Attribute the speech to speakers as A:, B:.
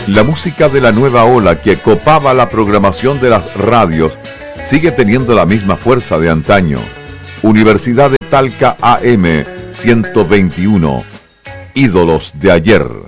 A: La música de la nueva ola que copaba la programación de las radios sigue teniendo la misma fuerza de antaño. Universidad de Talca AM 121. Ídolos de ayer.